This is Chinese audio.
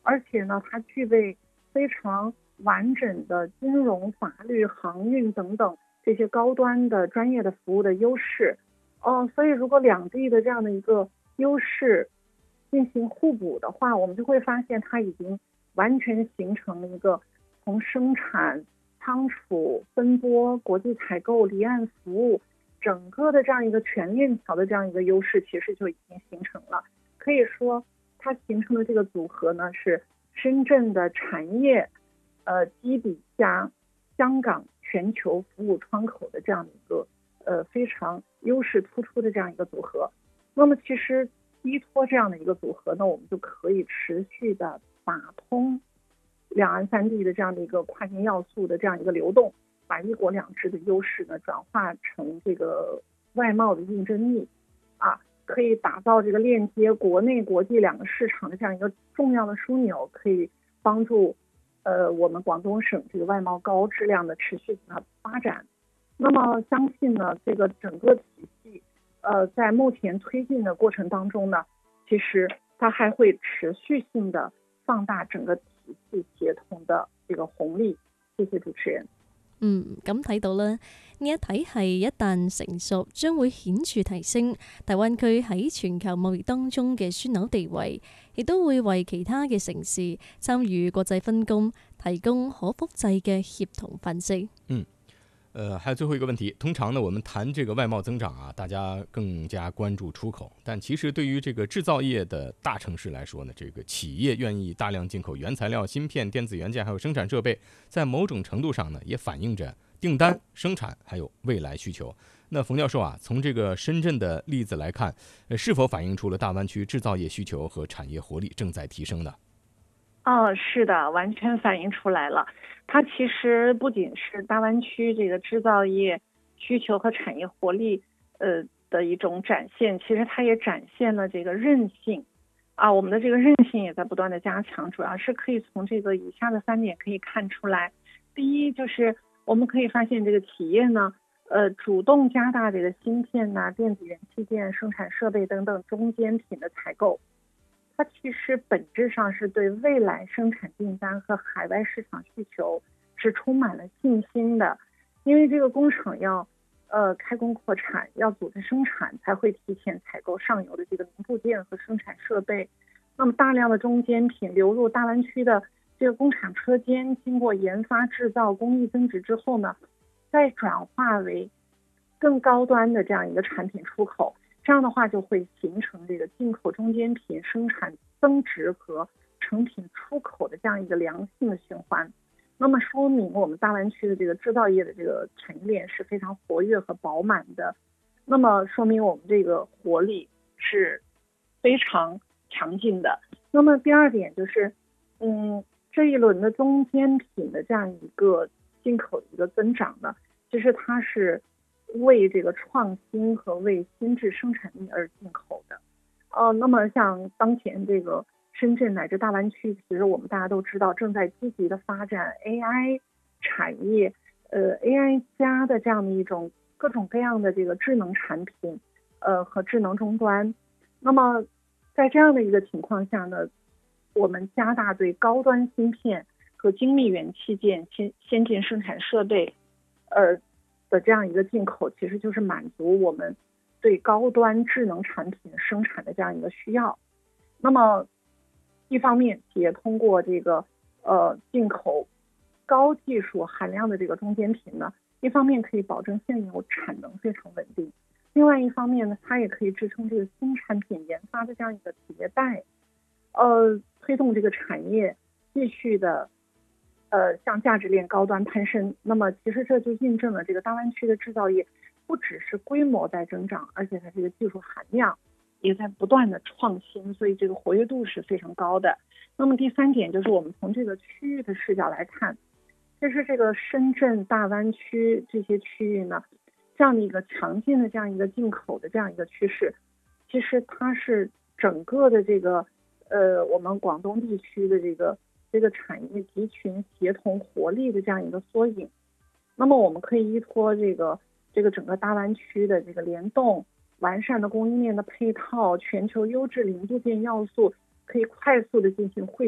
而且呢，它具备非常完整的金融、法律、航运等等这些高端的专业的服务的优势。所以如果两地的这样的一个优势进行互补的话，我们就会发现它已经完全形成了一个从生产、仓储、分拨、国际采购、离岸服务整个的这样一个全链条的这样一个优势，其实就已经形成了。可以说，它形成的这个组合呢，是深圳的产业基底加香港全球服务窗口的这样一个非常优势突出的这样一个组合。那么其实依托这样的一个组合呢，我们就可以持续的打通两岸三地的这样的一个跨境要素的这样一个流动，把一国两制的优势呢转化成这个外贸的竞争力可以打造这个链接国内国际两个市场的这样一个重要的枢纽，可以帮助我们广东省这个外贸高质量的持续的发展。那么相信呢，这个整个体系在目前推进的过程当中呢，其实它还会持续性的放大整个体系协同的这个红利。谢谢主持人。 咁睇到啦，呢一體系一旦成熟，將會顯著提升大灣區喺全球貿易當中嘅樞紐地位，亦都會為其他嘅城市參與國際分工提供可複製嘅協同範式。 还有最后一个问题，通常呢，我们谈这个外贸增长啊，大家更加关注出口，但其实对于这个制造业的大城市来说呢，这个企业愿意大量进口原材料、芯片、电子元件还有生产设备，在某种程度上呢，也反映着订单、生产还有未来需求。那冯教授啊，从这个深圳的例子来看，是否反映出了大湾区制造业需求和产业活力正在提升呢？ 是的，完全反映出来了。它其实不仅是大湾区这个制造业需求和产业活力的一种展现，其实它也展现了这个韧性我们的这个韧性也在不断的加强，主要是可以从这个以下的3点可以看出来。第一，就是我们可以发现这个企业呢主动加大这个芯片电子元器件、生产设备等等中间品的采购，它其实本质上是对未来生产订单和海外市场需求是充满了信心的。因为这个工厂要开工扩产，要组织生产，才会提前采购上游的这个零部件和生产设备。那么大量的中间品流入大湾区的这个工厂车间，经过研发制造、工艺增值之后呢，再转化为更高端的这样一个产品出口。这样的话就会形成这个进口中间品生产增值和成品出口的这样一个良性的循环。那么说明我们大湾区的这个制造业的这个产业链是非常活跃和饱满的，那么说明我们这个活力是非常强劲的。那么第二点就是这一轮的中间品的这样一个进口的一个增长呢，其实它是为这个创新和为新质生产力而进口的。那么像当前这个深圳乃至大湾区，其实我们大家都知道正在积极的发展 AI 产业，AI 加的这样的一种各种各样的这个智能产品和智能终端。那么在这样的一个情况下呢，我们加大对高端芯片和精密元器件、先进生产设备的这样一个进口，其实就是满足我们对高端智能产品生产的这样一个需要。那么一方面企业通过这个进口高技术含量的这个中间品呢，一方面可以保证现有产能非常稳定，另外一方面呢，它也可以支撑这个新产品研发的这样一个企业带推动这个产业继续的向价值链高端攀升。那么其实这就印证了这个大湾区的制造业不只是规模在增长，而且它这个技术含量也在不断的创新，所以这个活跃度是非常高的。那么第3点就是我们从这个区域的视角来看，其实这个深圳、大湾区这些区域呢，这样的一个强劲的这样一个进口的这样一个趋势，其实它是整个的这个我们广东地区的这个产业集群协同活力的这样一个缩影。那么我们可以依托这个整个大湾区的这个联动、完善的供应链的配套、全球优质零部件要素，可以快速的进行汇